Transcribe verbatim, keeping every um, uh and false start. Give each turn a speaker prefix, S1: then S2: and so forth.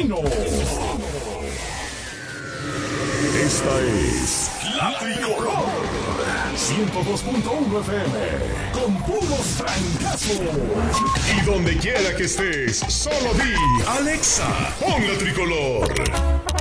S1: Destino. Esta es La Tricolor. ciento dos punto uno F M. Con puros francazos. Y donde quiera que estés, solo di, Alexa, pon La Tricolor.